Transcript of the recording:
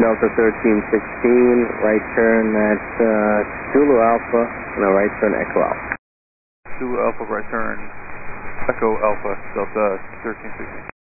Delta 1316, right turn at Zulu Alpha, no, right turn Echo Alpha. Zulu Alpha, right turn Echo Alpha, Delta 1316.